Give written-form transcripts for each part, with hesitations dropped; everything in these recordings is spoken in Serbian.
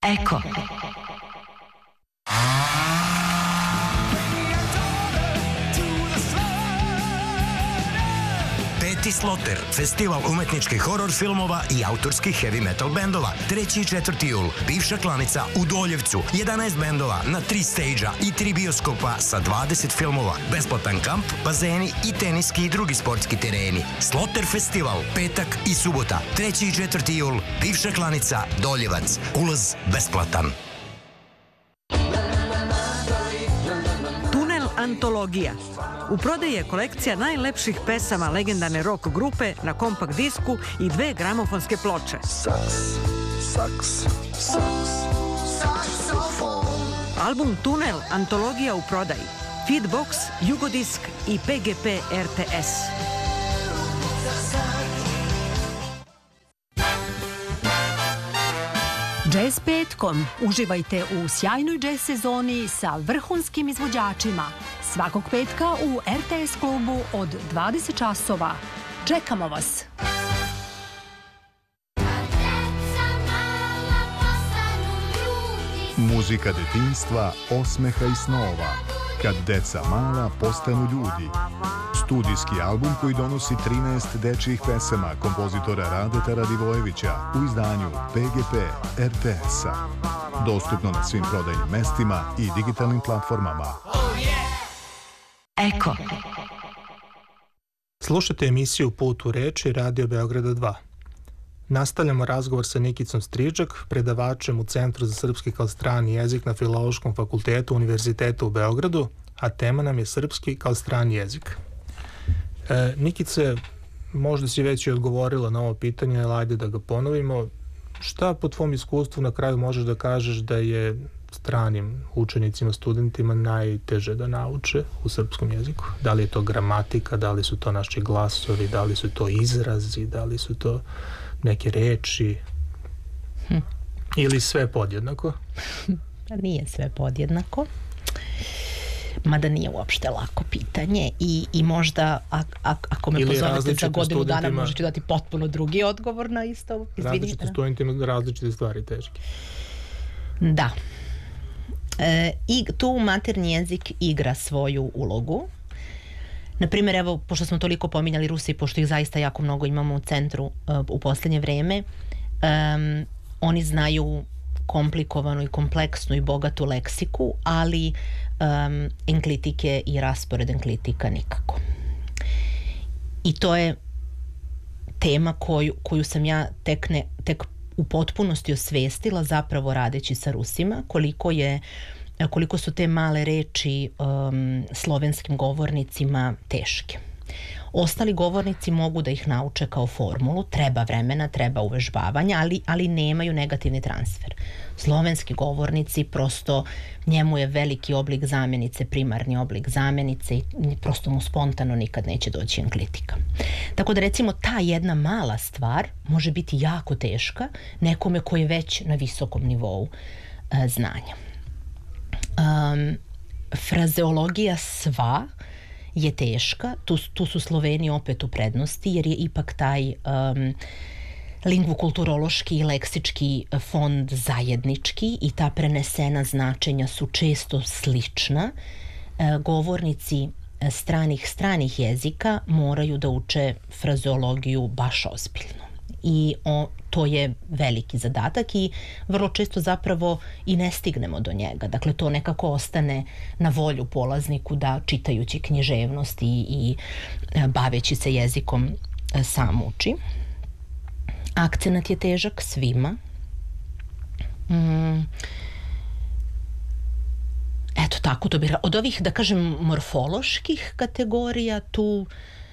Eko. Peti Sloter, festival umetničkih horor filmova i autorskih heavy metal bendova. 3. i 4. jul, bivša klanica u Doljevcu. 11 bendova na 3 stage-a i 3 bioskopa sa 20 filmova. Besplatan kamp, bazeni i teniski i drugi sportski tereni. Sloter festival, petak i subota. 3. i 4. jul, bivša klanica Doljevac. Ulaz besplatan. Tunel antologija. U prodaji je kolekcija najlepših pesama legendarne rock grupe na kompakt disku i 2 gramofonske ploče. Album Tunel antologija u prodaji. Feedbox, Jugodisk i PGP RTS. Jazz petkom. Uživajte u sjajnoj jazz sezoni sa vrhunskim izvođačima. Svakog petka u RTS klubu od 20 časova. Čekamo vas! Muzika detinjstva, osmeha i snova. Kad deca mala postanu ljudi. Studijski album koji donosi 13 dečjih pesama kompozitora Radeta Radivojevića u izdanju PGP RTS-a. Dostupno na svim prodajnim mestima i digitalnim platformama. Eko. Slušajte emisiju Put u reči Radio Beograda 2. Nastavljamo razgovor sa Nikicom Striđak, predavačem u Centru za srpski kao strani jezik na Filološkom fakultetu Univerziteta u Beogradu, a tema nam je srpski kao strani jezik. Nikice, možda si već i odgovorila na ovo pitanje, ali ajde da ga ponovimo. Šta po tvom iskustvu na kraju možeš da kažeš da je stranim učenicima, studentima najteže da nauče u srpskom jeziku? Da li je to gramatika, da li su to naši glasovi, da li su to izrazi, da li su to neke reči ili sve podjednako? Nije sve podjednako, mada nije uopšte lako pitanje i možda ako me pozovete za godinu dana možete dati potpuno drugi odgovor na isto. Različite studentima različite stvari teške. Da. I tu maternji jezik igra svoju ulogu. Naprimjer, evo, pošto smo toliko pominjali Rusi, pošto ih zaista jako mnogo imamo u centru u posljednje vrijeme, oni znaju komplikovanu i kompleksnu i bogatu leksiku, ali enklitike i raspored enklitika nikako. I to je tema koju sam ja tek u potpunosti osvestila zapravo radeći sa Rusima, koliko su te male reči slovenskim govornicima teške. Ostali govornici mogu da ih nauče kao formulu, treba vremena, treba uvežbavanja, ali nemaju negativni transfer. Slovenski govornici prosto, njemu je veliki oblik zamjenice, primarni oblik zamjenice i prosto mu spontano nikad neće doći enklitika. Tako da recimo ta jedna mala stvar može biti jako teška nekome koji je već na visokom nivou znanja. Frazeologija sva je teška, tu su Sloveni opet u prednosti jer je ipak taj lingvokulturološki i leksički fond zajednički i ta prenesena značenja su često slična. Govornici stranih jezika moraju da uče frazeologiju baš ozbiljno. I to je veliki zadatak i vrlo često zapravo i ne stignemo do njega. Dakle, to nekako ostane na volju polazniku da čitajući književnost i baveći se jezikom sam uči. Akcenat je težak svima. Eto tako to bi... Od ovih, da kažem, morfoloških kategorija tu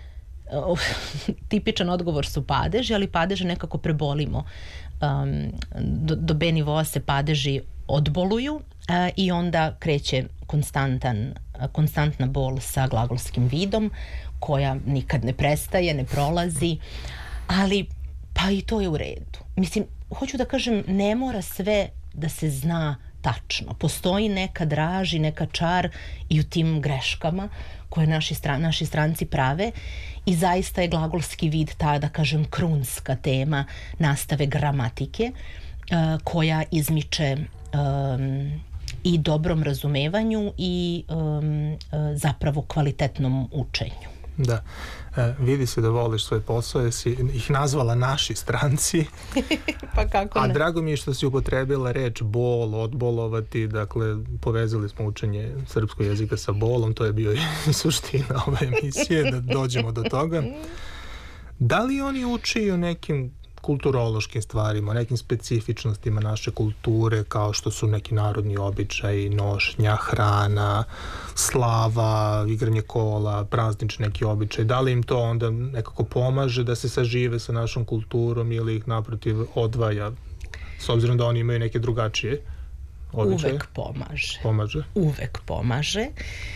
tipičan odgovor su padeži, ali padeže nekako prebolimo. Do B nivoa se padeži odboluju i onda kreće konstantna bol sa glagolskim vidom koja nikad ne prestaje, ne prolazi, ali pa i to je u redu. Mislim, hoću da kažem, ne mora sve da se zna tačno. Postoji neka draž i neka čar i u tim greškama koje naši stranci prave i zaista je glagolski vid ta, da kažem, krunska tema nastave gramatike koja izmiče i dobrom razumevanju i zapravo kvalitetnom učenju. Da. Vidi se da voliš svoj posao, jesi ih nazvala naši stranci. Pa kako ne? A drago mi je što si upotrebila reč bol, odbolovati, dakle povezali smo učenje srpskog jezika sa bolom, to je bio i suština ove emisije, da dođemo do toga. Da li oni uči o nekim kulturološkim stvarima, nekim specifičnostima naše kulture, kao što su neki narodni običaji, nošnja, hrana, slava, igranje kola, praznični neki običaj? Da li im to onda nekako pomaže da se sažive sa našom kulturom ili ih naprotiv odvaja, s obzirom da oni imaju neke drugačije običaje? Uvek pomaže. Pomaže? Uvek pomaže.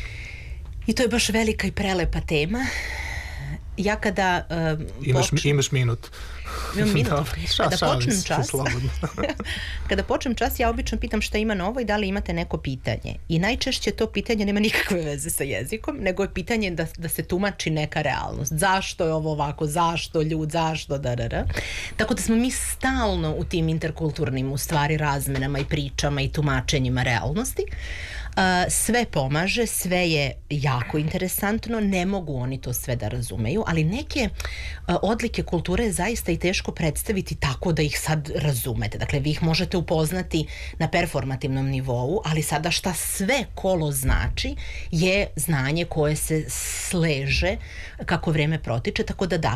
I to je baš velika i prelepa tema. Ja kada imaš minut. Imam minut. Kada počnem čas, kada počnem čas, ja obično pitam šta ima novo i da li imate neko pitanje. I najčešće to pitanje nema nikakve veze sa jezikom, nego je pitanje da se tumači neka realnost. Zašto je ovo ovako, zašto ljud, zašto da. Tako da smo mi stalno u tim interkulturnim u stvari razmenama i pričama i tumačenjima realnosti. Sve pomaže, sve je jako interesantno, ne mogu oni to sve da razumeju, ali neke odlike kulture je zaista i teško predstaviti tako da ih sad razumete. Dakle, vi ih možete upoznati na performativnom nivou, ali sada šta sve kolo znači je znanje koje se sleže kako vreme protiče, tako da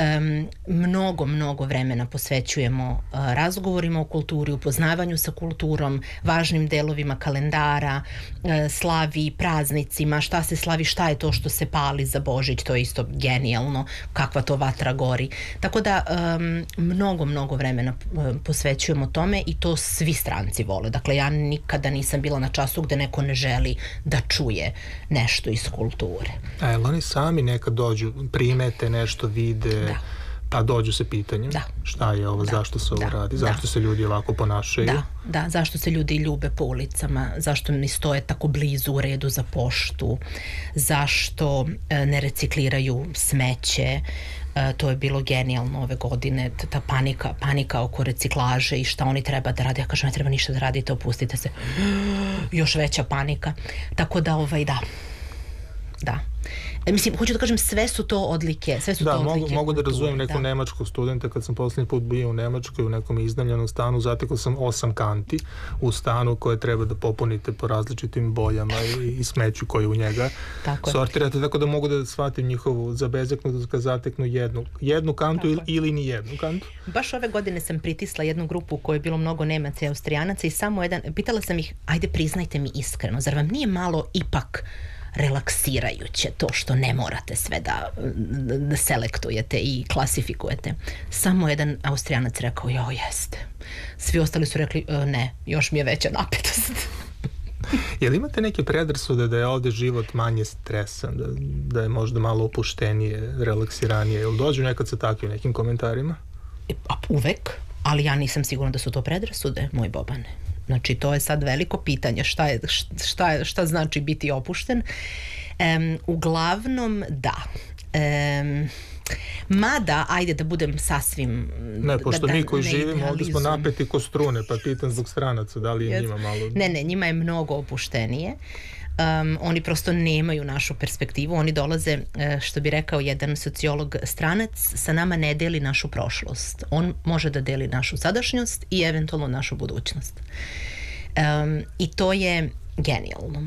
mnogo vremena posvećujemo razgovorima o kulturi, upoznavanju sa kulturom, važnim delovima kalendara, slavi, praznicima, šta se slavi, šta je to što se pali za Božić, to je isto genijalno, kakva to vatra gori. Tako da mnogo vremena posvećujemo tome i to svi stranci vole. Dakle, ja nikada nisam bila na času gde neko ne želi da čuje nešto iz kulture. A jel oni sami nekad dođu, primete nešto, vide, pa dođu se pitanjem šta je ovo, zašto se ovo radi, zašto se ljudi ovako ponašaju? Da, zašto se ljudi ljube po ulicama, zašto mi stoje tako blizu u redu za poštu, zašto ne recikliraju smeće. To je bilo genijalno ove godine, ta panika oko reciklaže i šta oni treba da rade. Ja kažem, ne treba ništa da radite, opustite se. Još veća panika. Tako da, da. Mislim, hoću da kažem, sve su to odlike. Mogu da razumijem nekog nemačkog studenta. Kad sam poslednji put bio u Nemačkoj u nekom iznajmljenom stanu, zatekao sam 8 kanti u stanu koje treba da popunite po različitim bojama i smeću koje u njega sortirate, tako da mogu da shvatim njihovu zabezeknutost kad zateknu jednu kantu ili ni jednu kantu. Baš ove godine sam pritisla jednu grupu u kojoj je bilo mnogo Nemaca i Austrijanaca i samo pitala sam ih, ajde priznajte mi iskreno, zar vam nije malo ipak relaksirajuće to što ne morate sve da selektujete i klasifikujete? Samo jedan Austrijanac rekao, jeste. Svi ostali su rekli, ne, još mi je veća napetost. Jel imate neke predrasude da je ovde život manje stresan, da je možda malo opuštenije, relaksiranije? Jel dođu nekad sa takvim nekim komentarima? Uvek, ali ja nisam sigurna da su to predrasude, moj Bobane. Znači, to je sad veliko pitanje šta znači biti opušten. Uglavnom, da. Mada, ajde da budem sasvim... Ne, pošto mi koji živimo, ovdje smo napeti ko strune, pa pitam zbog stranaca, da li je njima malo... Ne, njima je mnogo opuštenije. Oni prosto nemaju našu perspektivu, oni dolaze, što bi rekao jedan sociolog stranac, sa nama ne deli našu prošlost. On može da deli našu sadašnjost i eventualno našu budućnost. I to je genijalno.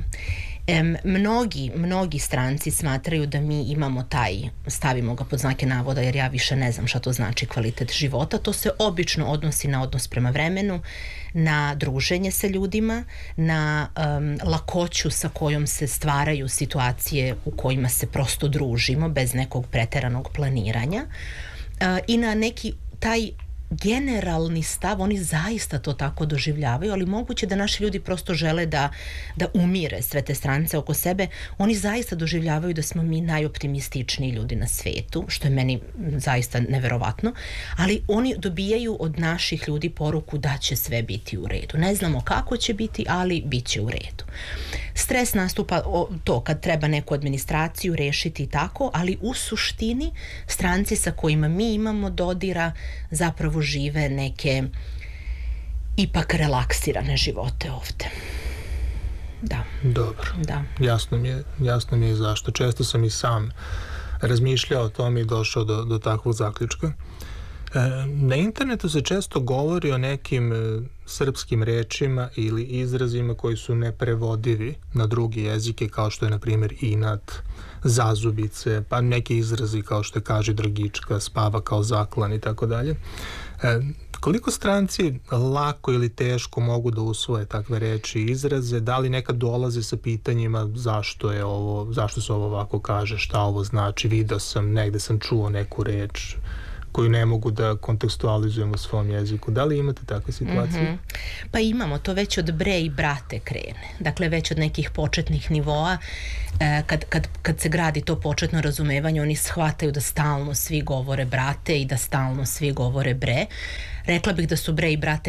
Mnogi stranci smatraju da mi imamo stavimo ga pod znake navoda, jer ja više ne znam šta to znači kvalitet života. To se obično odnosi na odnos prema vremenu, na druženje sa ljudima, na lakoću sa kojom se stvaraju situacije u kojima se prosto družimo bez nekog preteranog planiranja i na neki taj generalni stav, oni zaista to tako doživljavaju, ali moguće da naši ljudi prosto žele da umire sve te strance oko sebe. Oni zaista doživljavaju da smo mi najoptimističniji ljudi na svetu, što je meni zaista neverovatno, ali oni dobijaju od naših ljudi poruku da će sve biti u redu. Ne znamo kako će biti, ali bit će u redu. Stres nastupa to kad treba neku administraciju rešiti i tako, ali u suštini stranci sa kojima mi imamo dodira zapravo žive neke ipak relaksirane živote ovde. Da. Dobro. Da. Jasno mi je zašto. Često sam i sam razmišljao o tome i došao do takvog zaključka. Na internetu se često govori o nekim srpskim rečima ili izrazima koji su neprevodivi na drugi jezike, kao što je, na primjer, inat, zazubice, pa neki izrazi kao što je kaži dragička, spava kao zaklan i tako dalje. Koliko stranci lako ili teško mogu da usvoje takve reči i izraze? Da li nekad dolaze sa pitanjima zašto se ovo ovako kaže, šta ovo znači, video sam, negde sam čuo neku reč koju ne mogu da kontekstualizujem u svom jeziku. Da li imate takve situacije? Pa imamo, to već od bre i brate krene. Dakle, već od nekih početnih nivoa, kad se gradi to početno razumevanje, oni shvataju da stalno svi govore brate i da stalno svi govore bre. Rekla bih da su bre i brate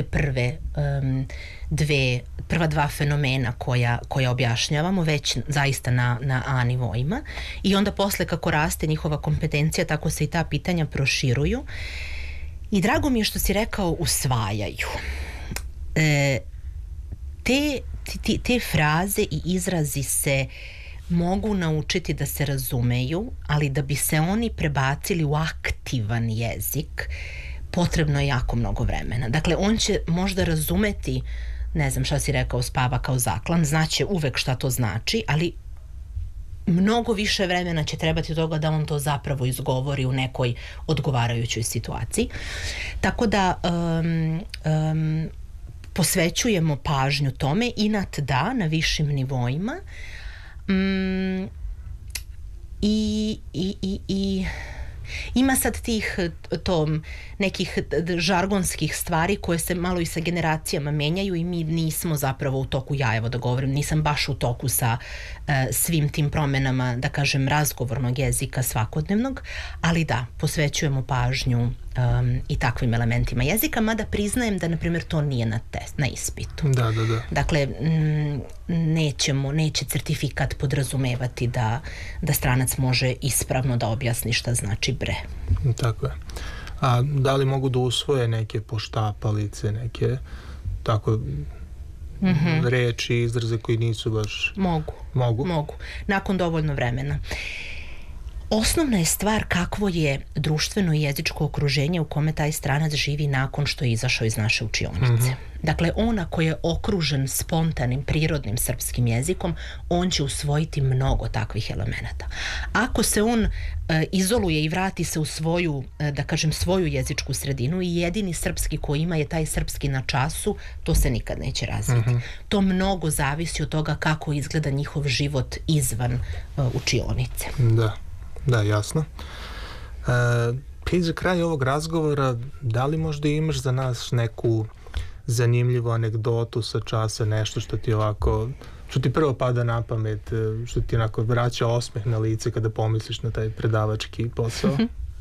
prva dva fenomena koja objašnjavamo već zaista na A nivoima, i onda posle kako raste njihova kompetencija, tako se i ta pitanja proširuju. I drago mi je što si rekao usvajaju. Te fraze i izrazi se mogu naučiti da se razumeju, ali da bi se oni prebacili u aktivan jezik, potrebno je jako mnogo vremena. Dakle, on će možda razumeti, ne znam šta si rekao, spava kao zaklan, znaće uvek šta to znači, ali mnogo više vremena će trebati od toga da on to zapravo izgovori u nekoj odgovarajućoj situaciji. Tako da posvećujemo pažnju tome, inat da, na višim nivoima. Ima sad tih nekih žargonskih stvari koje se malo i sa generacijama menjaju i mi nismo zapravo u toku, ja evo da govorim, nisam baš u toku sa svim tim promenama, da kažem, razgovornog jezika svakodnevnog, ali da, posvećujemo pažnju i takvim elementima jezika, mada priznajem da, na primjer, to nije na ispitu. Da. Dakle, neće certifikat podrazumevati da stranac može ispravno da objasni šta znači bre. Tako je. A da li mogu da usvoje neke poštapalice, neke tako reči, izraze koji nisu baš... Mogu. Nakon dovoljno vremena. Osnovna je stvar kakvo je društveno i jezičko okruženje u kome taj stranac živi nakon što je izašao iz naše učionice. Dakle, on ako je okružen spontanim, prirodnim srpskim jezikom, on će usvojiti mnogo takvih elemenata. Ako se on izoluje i vrati se u svoju, da kažem, svoju jezičku sredinu i jedini srpski koji ima je taj srpski na času, to se nikad neće razviti. To mnogo zavisi od toga kako izgleda njihov život izvan učionice. Da, jasno. Za kraj ovog razgovora, da li možda imaš za nas neku zanimljivu anegdotu sa časa, nešto što ti prvo pada na pamet, što ti onako vraća osmeh na lice kada pomisliš na taj predavački posao?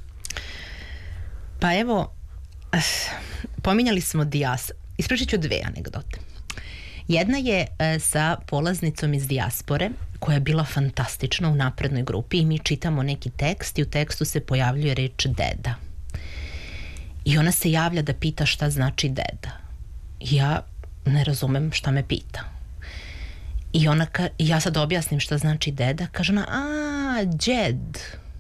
Pa evo, pominjali smo ispričat ću dve anegdote. Jedna je sa polaznicom iz dijaspore koja je bila fantastična u naprednoj grupi i mi čitamo neki tekst i u tekstu se pojavljuje reč deda. I ona se javlja da pita šta znači deda. Ja ne razumem šta me pita. I ja sad objasnim šta znači deda, kaže ona, džed.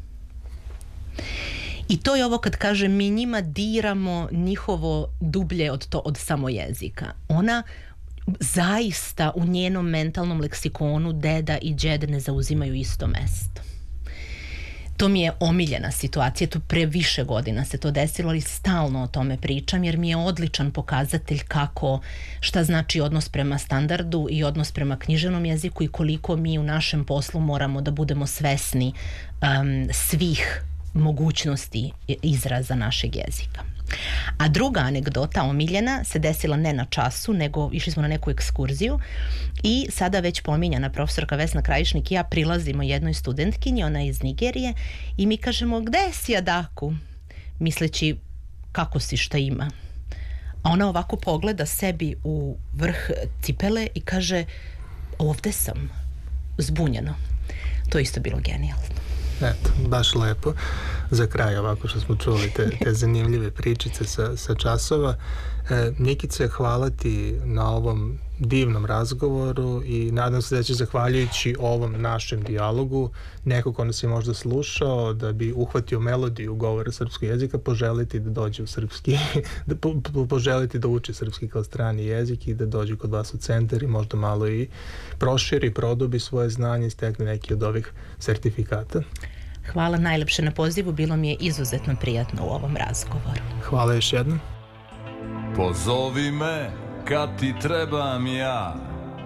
I to je ovo kad kaže mi njima diramo njihovo dublje od samo jezika. Ona zaista u njenom mentalnom leksikonu deda i džed ne zauzimaju isto mesto. To mi je omiljena situacija, to pre više godina se to desilo, ali stalno o tome pričam jer mi je odličan pokazatelj šta znači odnos prema standardu i odnos prema književnom jeziku i koliko mi u našem poslu moramo da budemo svesni svih mogućnosti izraza našeg jezika. A druga anegdota omiljena se desila ne na času, nego išli smo na neku ekskurziju i sada već pominjana profesorka Vesna Krajišnik i ja prilazimo jednoj studentkinji, ona je iz Nigerije i mi kažemo gde si Adaku? Misleći kako si, šta ima? A ona ovako pogleda sebi u vrh cipele i kaže ovde sam, zbunjeno. To je isto bilo genijalno. Eto, baš lepo. za kraj, ovako što smo čuli te zanimljive pričice sa časova. Nikice, hvala ti na ovom divnom razgovoru i nadam se da će, zahvaljujući ovom našem dijalogu, neko ko nas je možda slušao, da bi uhvatio melodiju govora srpskog jezika, poželiti da dođe u srpski, poželiti da uči srpski kao strani jezik i da dođe kod vas u centar i možda malo i proširi, produbi svoje znanje i stekne neki od ovih sertifikata. Hvala najlepše na pozivu, bilo mi je izuzetno prijatno u ovom razgovoru. Hvala još jednom. Pozovi me kad ti trebam ja.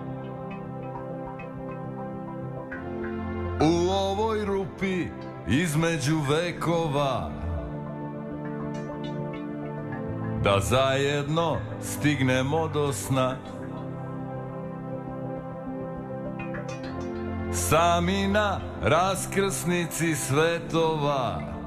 U ovoj rupi između vekova, da zajedno stignemo do sna. Sami na raskrsnici svetova,